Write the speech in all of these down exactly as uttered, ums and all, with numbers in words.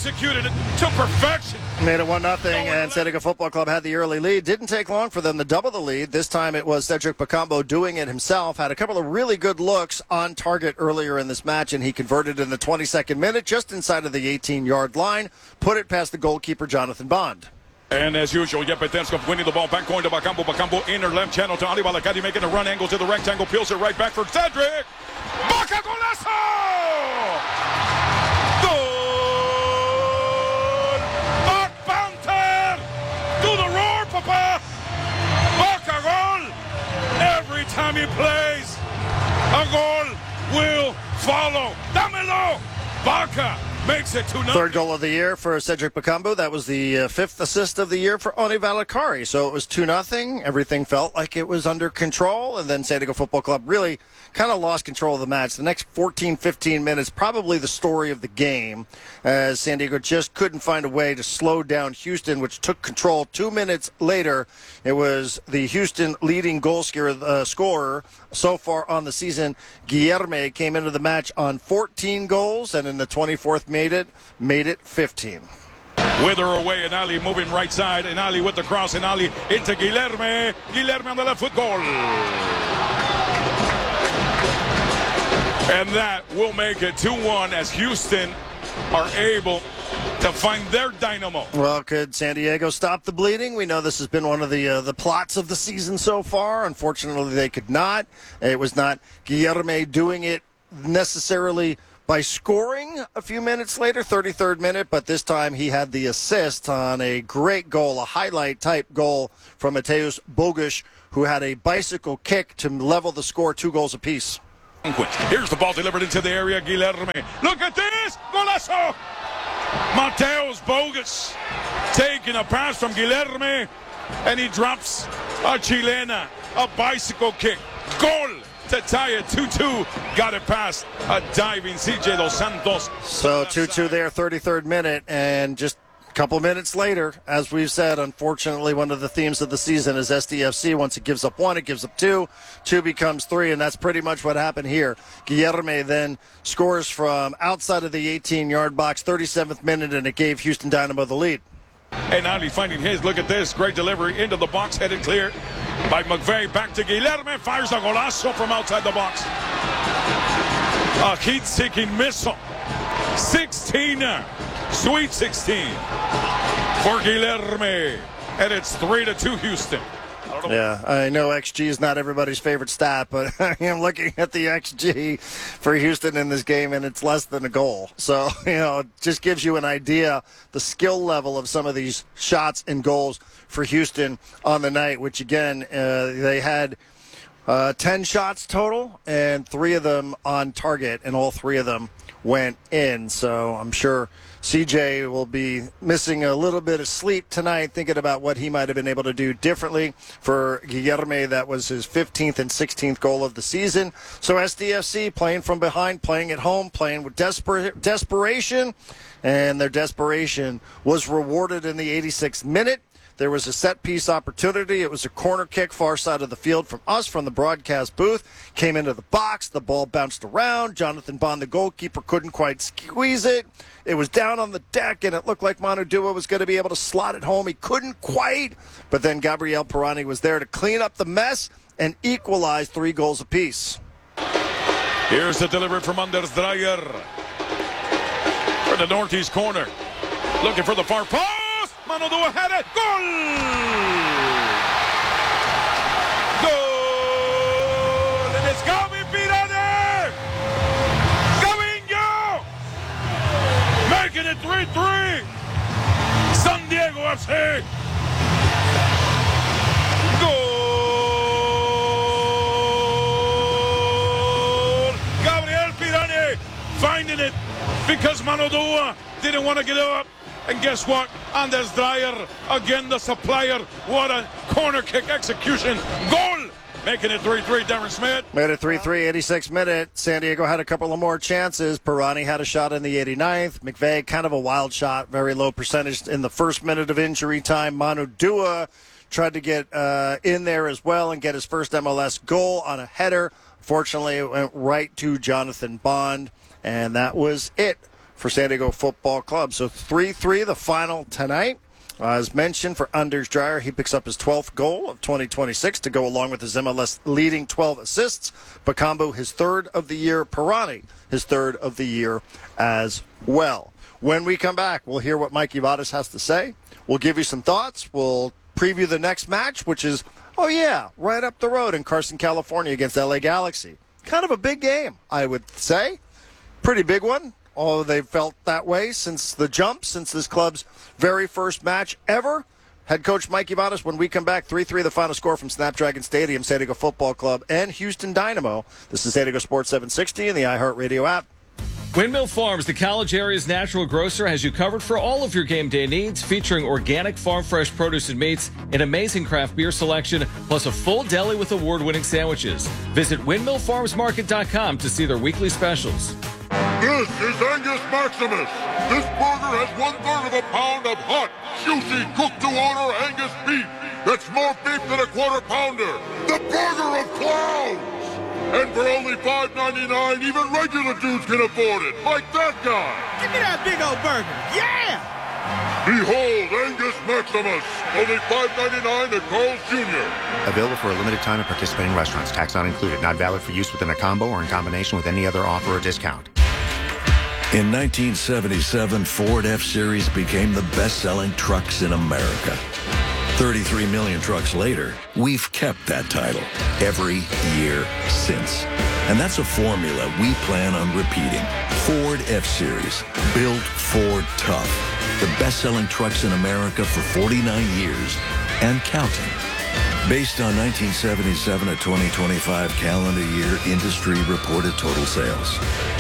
executed it to perfection. Made it one nothing, and San Diego Football Club had the early lead. Didn't take long for them to double the lead. This time it was Cedric Bakambu doing it himself. Had a couple of really good looks on target earlier in this match, and he converted in the twenty-second minute, just inside of the eighteen-yard line. Put it past the goalkeeper, Jonathan Bond. And as usual, Jeppe Tenskov winning the ball back, going to Bakambu. Bakambu inner left channel to Ali Balakadi, making a run angle to the rectangle. Peels it right back for Cedric. Baka golazo! Goal! Bak Panther! Do the roar, Papa! Baka goal! Every time he plays, a goal will follow. Damelo! Baka makes it two nothing. Third goal of the year for Cedric Bakambu. That was the uh, fifth assist of the year for Oni Valakari. So it was two nothing. Everything felt like it was under control. And then San Diego Football Club really kind of lost control of the match. The next fourteen, fifteen minutes, probably the story of the game, as San Diego just couldn't find a way to slow down Houston, which took control. Two minutes later, it was the Houston leading goal scorer, uh, scorer so far on the season. Guilherme came into the match on fourteen goals, and in the twenty-fourth made it, made it fifteen. Wither away, and Ali moving right side, and Ali with the cross, and Ali into Guilherme. Guilherme on the left foot, goal. And that will make it two one as Houston are able to find their dynamo. Well, could San Diego stop the bleeding? We know this has been one of the uh, the plots of the season so far. Unfortunately, they could not. It was not Guilherme doing it necessarily by scoring a few minutes later, thirty-third minute, but this time he had the assist on a great goal, a highlight-type goal from Mateusz Bogusz, who had a bicycle kick to level the score, two goals apiece. Here's the ball delivered into the area, Guilherme. Look at this! Golazo! Mateusz Bogusz taking a pass from Guilherme, and he drops a chilena, a bicycle kick. Goal! To tie it two two. Got it past a diving C J Dos Santos. So two two there, thirty-third minute, and just a couple minutes later, as we've said, unfortunately, one of the themes of the season is S D F C. Once it gives up one, it gives up two. Two becomes three, and that's pretty much what happened here. Guilherme then scores from outside of the eighteen-yard box, thirty-seventh minute, and it gave Houston Dynamo the lead. And Ali finding his. Look at this. Great delivery into the box, headed clear by McVeigh. Back to Guilherme. Fires a golazo from outside the box. A heat-seeking missile. sixteen. Sweet sixteen for Guilherme. And it's three to two Houston. Yeah, I know X G is not everybody's favorite stat, but I am looking at the X G for Houston in this game, and it's less than a goal. So, you know, it just gives you an idea the skill level of some of these shots and goals for Houston on the night, which, again, uh, they had uh, ten shots total, and three of them on target, and all three of them went in. So I'm sure C J will be missing a little bit of sleep tonight, thinking about what he might have been able to do differently. For Guilherme, that was his fifteenth and sixteenth goal of the season. So S D F C playing from behind, playing at home, playing with desper- desperation, and their desperation was rewarded in the eighty-sixth minute. There was a set-piece opportunity. It was a corner kick far side of the field from us, from the broadcast booth. Came into the box. The ball bounced around. Jonathan Bond, the goalkeeper, couldn't quite squeeze it. It was down on the deck, and it looked like Manu Dua was going to be able to slot it home. He couldn't quite. But then Gabriel Pirani was there to clean up the mess and equalize three goals apiece. Here's the delivery from Anders Dreyer for the northeast corner. Looking for the far post. Manu Dua had it. Goal! Goal! And it's Gabi Pirani! Gavinho! Making it three three. San Diego F C. Goal! Gabriel Pirani finding it because Manu Dua didn't want to get up. And guess what? Anders Dreyer, again the supplier. What a corner kick execution. Goal! Making it three three, Darren Smith. Made it three three, eighty-sixth minute. San Diego had a couple of more chances. Pirani had a shot in the eighty-ninth. McVeigh, kind of a wild shot, very low percentage in the first minute of injury time. Manu Dua tried to get uh, in there as well and get his first M L S goal on a header. Fortunately, it went right to Jonathan Bond, and that was it for San Diego Football Club. So three three, the final tonight. Uh, as mentioned, for Anders Dreyer, he picks up his twelfth goal of twenty twenty-six to go along with his M L S leading twelve assists. Bakambu, his third of the year. Pirani, his third of the year as well. When we come back, we'll hear what Mike Ivatis has to say. We'll give you some thoughts. We'll preview the next match, which is, oh yeah, right up the road in Carson, California against L A Galaxy. Kind of a big game, I would say. Pretty big one. Although they've felt that way since the jump, since this club's very first match ever. Head coach Mike Ivatis, when we come back, three three the final score from Snapdragon Stadium, San Diego Football Club, and Houston Dynamo. This is San Diego Sports seven sixty and the iHeartRadio app. Windmill Farms, the college area's natural grocer, has you covered for all of your game day needs, featuring organic farm fresh produce and meats, an amazing craft beer selection, plus a full deli with award-winning sandwiches. Visit windmill farms market dot com to see their weekly specials. This is Angus Maximus. This burger has one-third of a pound of hot, juicy, cooked-to-order Angus beef. That's more beef than a quarter-pounder. The burger of clowns! And for only five ninety-nine, even regular dudes can afford it, like that guy. Give me that big old burger. Yeah! Behold, Angus Maximus. Only five ninety-nine at Carl's Junior Available for a limited time at participating restaurants. Tax not included. Not valid for use within a combo or in combination with any other offer or discount. In nineteen seventy-seven, Ford F-Series became the best-selling trucks in America. thirty-three million trucks later, we've kept that title every year since. And that's a formula we plan on repeating. Ford F-Series, built Ford tough. The best-selling trucks in America for forty-nine years and counting. Based on nineteen seventy-seven to twenty twenty-five calendar year industry reported total sales.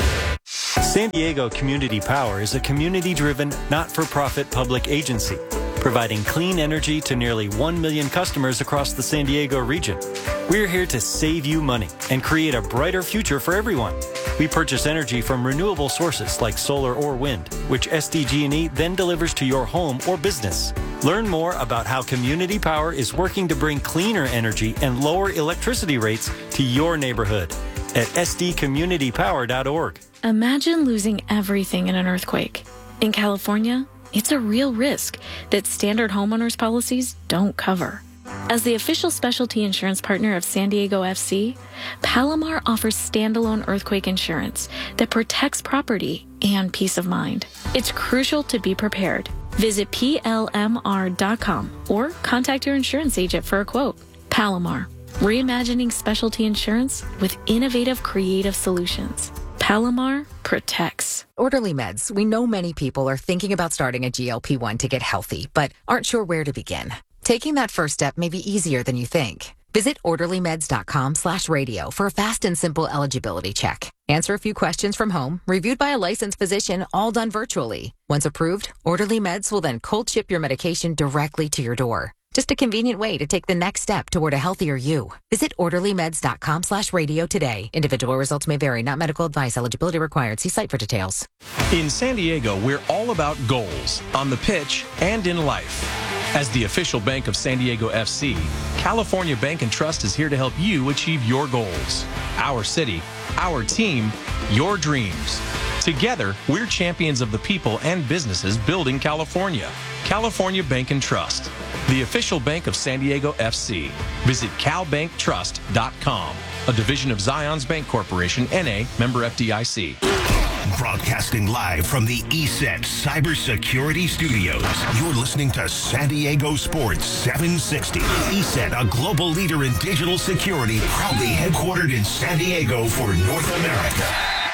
San Diego Community Power is a community-driven, not-for-profit public agency, providing clean energy to nearly one million customers across the San Diego region. We're here to save you money and create a brighter future for everyone. We purchase energy from renewable sources like solar or wind, which S D G and E then delivers to your home or business. Learn more about how Community Power is working to bring cleaner energy and lower electricity rates to your neighborhood at s d community power dot org. Imagine losing everything in an earthquake. In California, it's a real risk that standard homeowners policies don't cover. As the official specialty insurance partner of San Diego F C, Palomar offers standalone earthquake insurance that protects property and peace of mind. It's crucial to be prepared. Visit P L M R dot com or contact your insurance agent for a quote. Palomar, reimagining specialty insurance with innovative, creative solutions. Palomar protects. Orderly Meds. We know many people are thinking about starting a G L P one to get healthy, but aren't sure where to begin. Taking that first step may be easier than you think. Visit orderly meds dot com slash radio for a fast and simple eligibility check. Answer a few questions from home, reviewed by a licensed physician, all done virtually. Once approved, Orderly Meds will then cold ship your medication directly to your door. Just a convenient way to take the next step toward a healthier you. Visit orderly meds dot com slash radio today. Individual results may vary. Not medical advice. Eligibility required. See site for details. In San Diego, we're all about goals, on the pitch and in life. As the official bank of San Diego F C, California Bank and Trust is here to help you achieve your goals. Our city, our team, your dreams. Together, we're champions of the people and businesses building California. California Bank and Trust, the official bank of San Diego F C. Visit cal bank trust dot com, a division of Zions Bank Corporation, N A, member F D I C. Broadcasting live from the E S E T Cybersecurity Studios. You're listening to San Diego Sports seven sixty. E S E T, a global leader in digital security, proudly headquartered in San Diego for North America.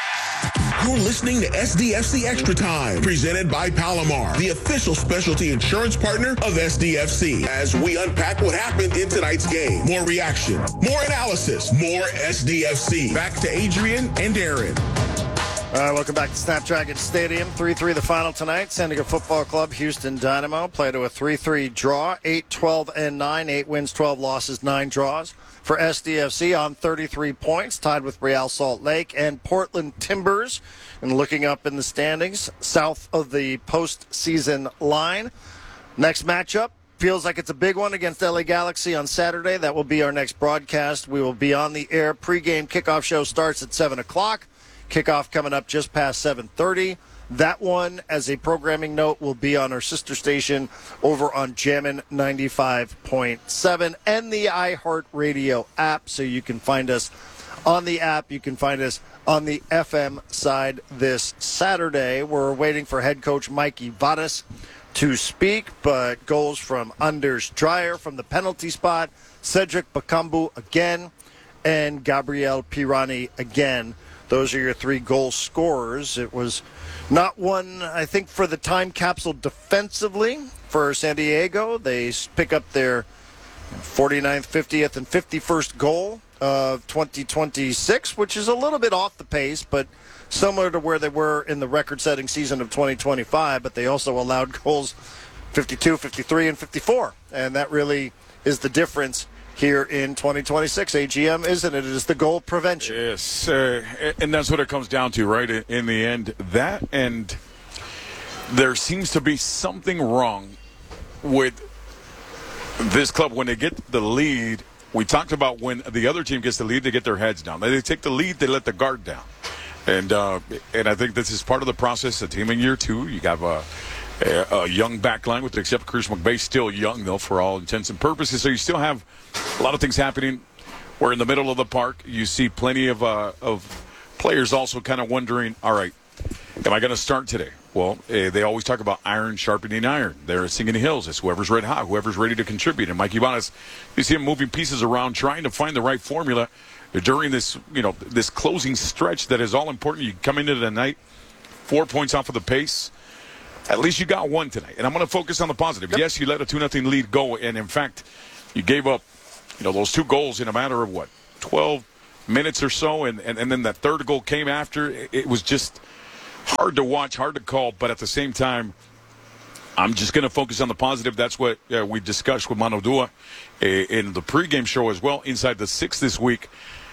You're listening to S D F C Extra Time, presented by Palomar, the official specialty insurance partner of S D F C. As we unpack what happened in tonight's game, more reaction, more analysis, more S D F C. Back to Adrian and Aaron. All right, welcome back to Snapdragon Stadium. three three the final tonight. San Diego Football Club, Houston Dynamo play to a three three draw. eight, twelve, and nine. eight wins, twelve losses, nine draws. For S D F C on thirty-three points, tied with Real Salt Lake and Portland Timbers. And looking up in the standings, south of the postseason line. Next matchup feels like it's a big one against L A Galaxy on Saturday. That will be our next broadcast. We will be on the air. Pre-game kickoff show starts at seven o'clock. Kickoff coming up just past seven thirty. That one, as a programming note, will be on our sister station over on Jammin' ninety-five point seven and the iHeartRadio app, so you can find us on the app. You can find us on the F M side this Saturday. We're waiting for head coach Mikey Vadas to speak, but goals from Anders Dreyer from the penalty spot, Cedric Bakambu again, and Gabriel Pirani again. Those are your three goal scorers. It was not one, I think, for the time capsule defensively for San Diego. They pick up their forty-ninth, fiftieth, and fifty-first goal of twenty twenty-six, which is a little bit off the pace, but similar to where they were in the record-setting season of twenty twenty-five, but they also allowed goals fifty-two, fifty-three, and fifty-four. And that really is the difference here in twenty twenty-six. A G M, isn't it? It is the goal prevention. Yes, uh, and that's what it comes down to, right? In the end, that, and there seems to be something wrong with this club when they get the lead. We talked about when the other team gets the lead, they get their heads down. They take the lead, they let the guard down. And uh, and I think this is part of the process. A team in year two, you got a, a, a young back line, with except Chris McVay, still young, though, for all intents and purposes. So you still have a lot of things happening. We're in the middle of the park. You see plenty of uh, of players also kind of wondering, all right, am I going to start today? Well, uh, they always talk about iron sharpening iron. They're singing the hills. It's whoever's red hot, whoever's ready to contribute. And Mikey Vadas, you see him moving pieces around, trying to find the right formula during this, you know, this closing stretch that is all important. You come into the night, four points off of the pace. At least you got one tonight. And I'm going to focus on the positive. Yep. Yes, you let a two nothing lead go. And, in fact, you gave up, you know, those two goals in a matter of, what, twelve minutes or so. And, and, and then that third goal came after. It, it was just hard to watch, hard to call. But at the same time, I'm just going to focus on the positive. That's what uh, we discussed with Manu Dua uh, in the pregame show as well, inside the six this week.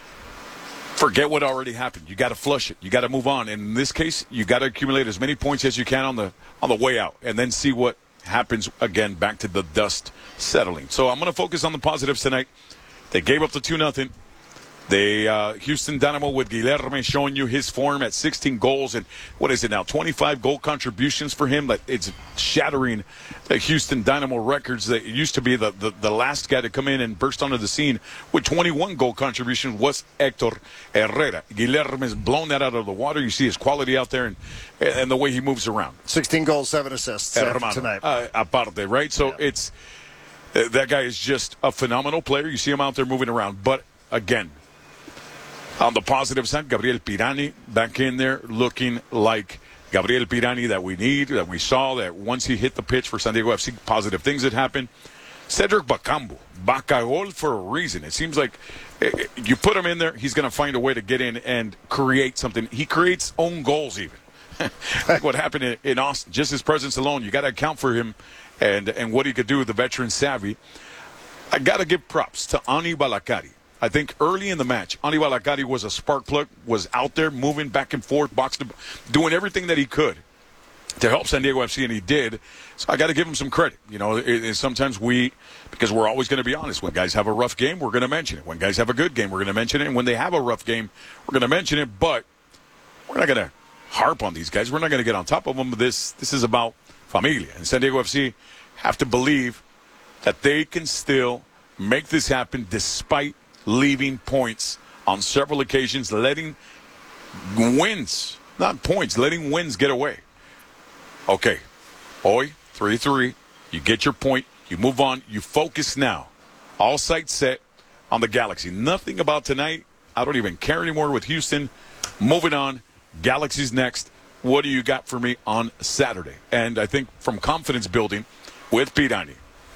Forget what already happened. You got to flush it. You got to move on. And in this case, you got to accumulate as many points as you can on the on the way out, and then see what happens again back to the dust settling. So I'm going to focus on the positives tonight. They gave up the two nothing. They uh, Houston Dynamo with Guilherme showing you his form at sixteen goals and what is it now, twenty-five goal contributions for him. That it's shattering the Houston Dynamo records. That used to be the, the, the last guy to come in and burst onto the scene with twenty-one goal contributions was Hector Herrera. Guilherme's blown that out of the water. You see his quality out there and and the way he moves around. sixteen goals, seven assists Hermano, tonight. Uh, aparte, right? So yeah. it's uh, that guy is just a phenomenal player. You see him out there moving around. But again, on the positive side, Gabriel Pirani back in there looking like Gabriel Pirani that we need, that we saw, that once he hit the pitch for San Diego F C, positive things had happened. Cedric Bakambu, Bacagol for a reason. It seems like you put him in there, he's going to find a way to get in and create something. He creates own goals even. Like what happened in, in Austin, just his presence alone, you got to account for him and, and what he could do with the veteran savvy. I got to give props to Ani Balakari. I think early in the match, Ani Balakari was a spark plug, was out there moving back and forth, box to, doing everything that he could to help San Diego F C, and he did. So I got to give him some credit. You know, it, it, sometimes we, because we're always going to be honest, when guys have a rough game, we're going to mention it. When guys have a good game, we're going to mention it. And when they have a rough game, we're going to mention it. But we're not going to harp on these guys. We're not going to get on top of them. This, this is about familia. And San Diego F C have to believe that they can still make this happen despite leaving points on several occasions, letting wins, not points, letting wins get away. Okay, Hoy, three three, you get your point, you move on, you focus now. All sights set on the Galaxy. Nothing about tonight. I don't even care anymore with Houston. Moving on, Galaxy's next. What do you got for me on Saturday? And I think from confidence building with Pirani,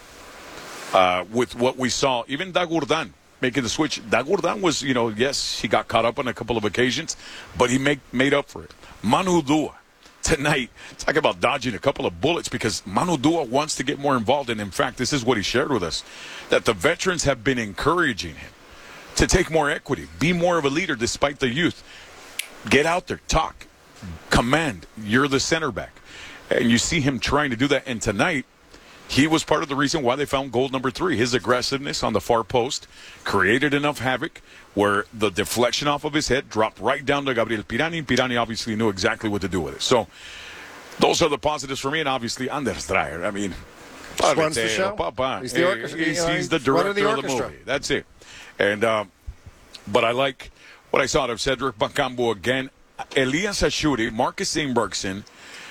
uh, with what we saw, even Dagurdan making the switch. Dagurdan was, you know, yes, he got caught up on a couple of occasions, but he make, made up for it. Manu Dua, tonight, talk about dodging a couple of bullets because Manu Dua wants to get more involved. And, in fact, this is what he shared with us, that the veterans have been encouraging him to take more equity, be more of a leader despite the youth. Get out there, talk, command. You're the center back. And you see him trying to do that. And tonight, he was part of the reason why they found goal number three. His aggressiveness on the far post created enough havoc where the deflection off of his head dropped right down to Gabriel Pirani. Pirani obviously knew exactly what to do with it. So those are the positives for me, and obviously Anders Dreyer. I mean, Just runs the show. Papa. He's the orchestra. He's, you know, he's the he's running director the of the orchestra. movie. That's it. And um, but I like what I saw out of Cedric Bakambu again. Elias Ashuri, Marcus Ingbergson,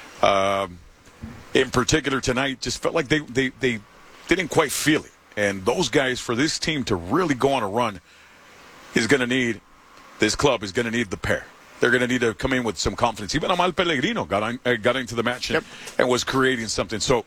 um, in particular tonight, just felt like they, they, they didn't quite feel it. And those guys, for this team to really go on a run, is going to need, this club is going to need the pair. They're going to need to come in with some confidence. Even Amal Pellegrino got, on, uh, got into the match and, yep. and was creating something. So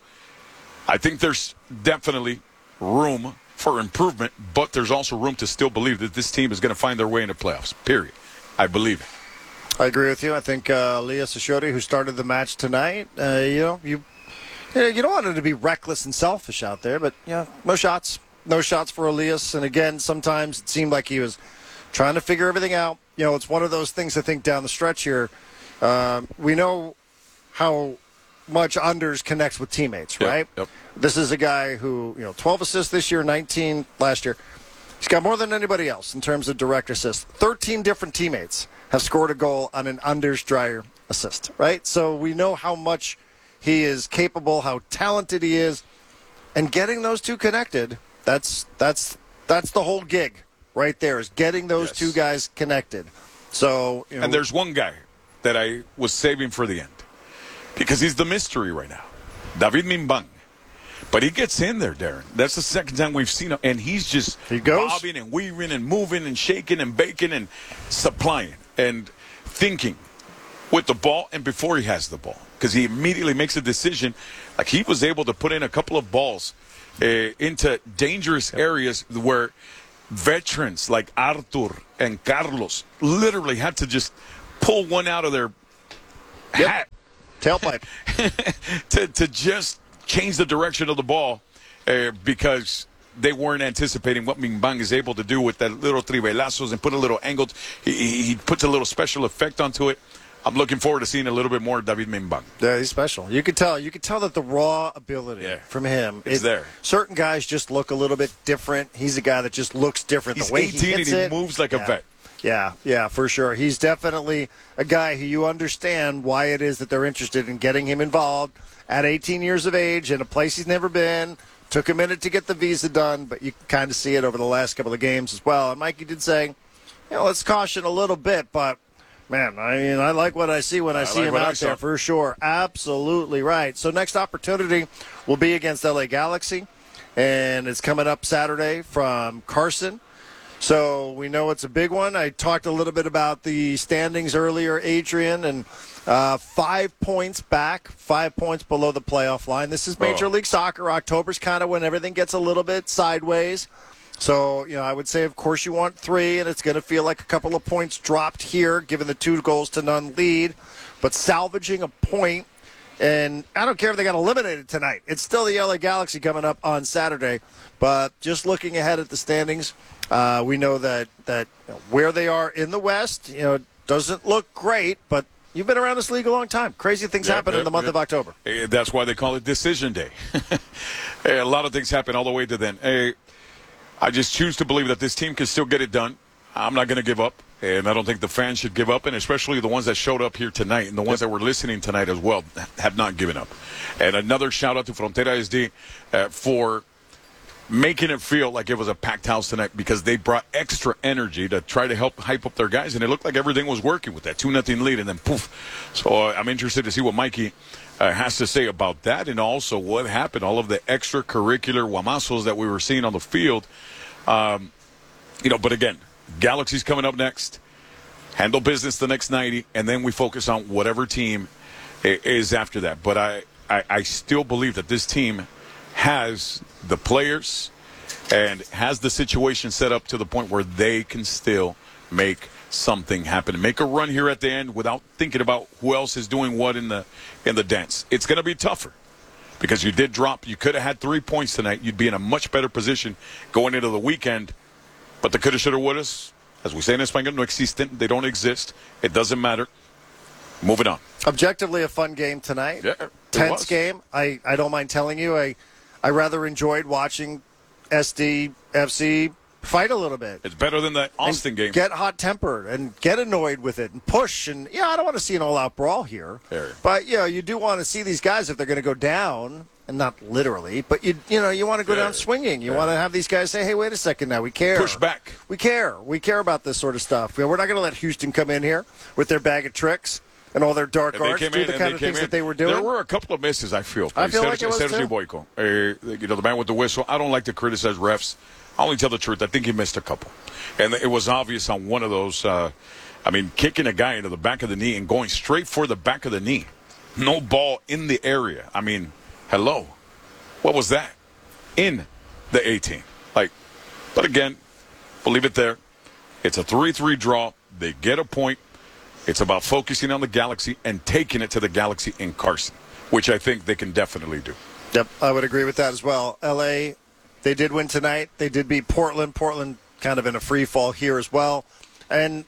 I think there's definitely room for improvement, but there's also room to still believe that this team is going to find their way into playoffs, period. I believe it. I agree with you. I think uh, Elias Ashuri, who started the match tonight, uh, you know, you you don't want him to be reckless and selfish out there, but, you know, no shots. No shots for Elias. And, again, sometimes it seemed like he was trying to figure everything out. You know, it's one of those things, I think, down the stretch here. Um, we know how much Anders connects with teammates, yep, right? Yep. This is a guy who, you know, twelve assists this year, nineteen last year. He's got more than anybody else in terms of direct assists. thirteen different teammates have scored a goal on an Anders Dreyer assist, right? So we know how much he is capable, how talented he is, and getting those two connected, that's that's that's the whole gig right there, is getting those yes. two guys connected. So, you know, and there's one guy that I was saving for the end because he's the mystery right now, David Mimbang. But he gets in there, Darren. That's the second time we've seen him, and he's just he goes. bobbing and weaving and moving and shaking and baking and supplying and thinking with the ball and before he has the ball, because he immediately makes a decision. Like, he was able to put in a couple of balls uh, into dangerous areas where veterans like Artur and Carlos literally had to just pull one out of their yep. hat. Tailpipe. to, to just change the direction of the ball uh, because they weren't anticipating what Mimbang is able to do with that little trivelazos and put a little angle. He, he puts a little special effect onto it. I'm looking forward to seeing a little bit more of David Mimbang. Yeah, he's special. You could tell. You could tell that the raw ability yeah. from him is it, there. Certain guys just look a little bit different. He's a guy that just looks different. He's the way eighteen he hits and he it, moves like yeah. a vet. Yeah, yeah, for sure. He's definitely a guy who you understand why it is that they're interested in getting him involved at eighteen years of age in a place he's never been. Took a minute to get the visa done, but you can kind of see it over the last couple of games as well. And Mikey did say, you know, let's caution a little bit, but man, I mean, I like what I see when I, I see like him out there for sure. Absolutely right. So next opportunity will be against L A Galaxy, and it's coming up Saturday from Carson. So we know it's a big one. I talked a little bit about the standings earlier, Adrian, and uh, five points back, five points below the playoff line. This is Major oh. League Soccer. October's kind of when everything gets a little bit sideways. So, you know, I would say, of course, you want three, and it's going to feel like a couple of points dropped here, given the two goals to none lead. But salvaging a point, and I don't care if they got eliminated tonight. It's still the L A Galaxy coming up on Saturday. But just looking ahead at the standings, uh, we know that, that you know, where they are in the West, you know, doesn't look great, but you've been around this league a long time. Crazy things yeah, happen yeah, in the month yeah. of October. Hey, that's why they call it Decision Day. Hey, a lot of things happen all the way to then. Hey, I just choose to believe that this team can still get it done. I'm not going to give up, and I don't think the fans should give up, and especially the ones that showed up here tonight and the ones that were listening tonight as well have not given up. And another shout-out to Frontera S D uh, for making it feel like it was a packed house tonight, because they brought extra energy to try to help hype up their guys, and it looked like everything was working with that two nothing lead, and then poof. So uh, I'm interested to see what Mikey uh, has to say about that, and also what happened, all of the extracurricular guamazos that we were seeing on the field. Um, you know, but again, Galaxy's coming up next. Handle business the next ninety, and then we focus on whatever team is after that. But I, I, I still believe that this team has the players and has the situation set up to the point where they can still make something happen and make a run here at the end without thinking about who else is doing what in the in the dance. It's going to be tougher because you did drop. You could have had three points tonight. You'd be in a much better position going into the weekend. But the coulda, shoulda, wouldas, as we say in Espanol, no existen. They don't exist. It doesn't matter. Moving on. Objectively, a fun game tonight. Yeah, tense was. game. I, I don't mind telling you. I I rather enjoyed watching S D F C Fight a little bit. It's better than the Austin and game. Get hot-tempered and get annoyed with it and push. And, yeah, I don't want to see an all-out brawl here. Fair. But, you know, you do want to see these guys if they're going to go down, and not literally, but, you you know, you want to go Fair. down swinging. You Fair. want to have these guys say, hey, wait a second now, we care. Push back. We care. We care about this sort of stuff. You know, we're not going to let Houston come in here with their bag of tricks and all their dark And they arts, came do in, the and kind they of came things in. that they were doing. There were a couple of misses, I feel. I feel Sergio, like it was, Sergio too. Boyko, uh, you know, the man with the whistle. I don't like to criticize refs. I only tell the truth. I think he missed a couple. And it was obvious on one of those, uh, I mean, kicking a guy into the back of the knee and going straight for the back of the knee. No ball in the area. I mean, hello. What was that? In the eighteen. Like, but again, we'll leave it there. It's a three three draw. They get a point. It's about focusing on the Galaxy and taking it to the Galaxy in Carson, which I think they can definitely do. Yep, I would agree with that as well. L A, they did win tonight. They did beat Portland. Portland kind of in a free fall here as well. And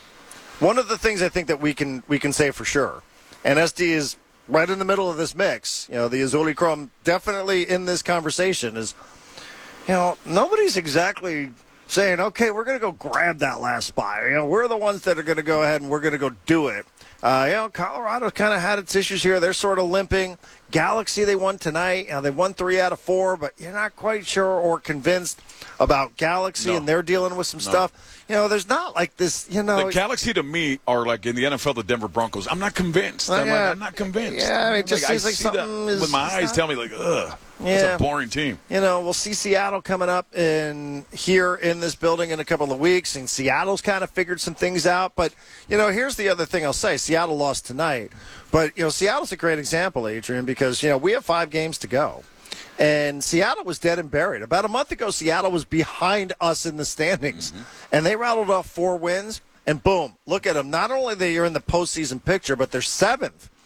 one of the things I think that we can we can say for sure, and S D is right in the middle of this mix, you know, the Azuli Chrome definitely in this conversation is, you know, nobody's exactly saying, okay, we're going to go grab that last spot. You know, we're the ones that are going to go ahead and we're going to go do it. Uh, you know, Colorado kind of had its issues here. They're sort of limping. Galaxy, they won tonight. You know, they won three out of four, but you're not quite sure or convinced about Galaxy, No. and they're dealing with some No. stuff. You know, there's not like this, you know. The Galaxy to me are like in the N F L, the Denver Broncos. I'm not convinced. I'm, Yeah. like, I'm not convinced. Yeah, I mean, it just Like, I seems like see something that is- with my is eyes not- tell me like, ugh, Yeah. it's a boring team. You know, we'll see Seattle coming up in here in this building in a couple of weeks, and Seattle's kind of figured some things out. But, you know, here's the other thing I'll say. Seattle lost tonight. But, you know, Seattle's a great example, Adrian, because, you know, we have five games to go. And Seattle was dead and buried. About a month ago, Seattle was behind us in the standings. Mm-hmm. And they rattled off four wins, and boom, look at them. Not only are they in the postseason picture, but they're seventh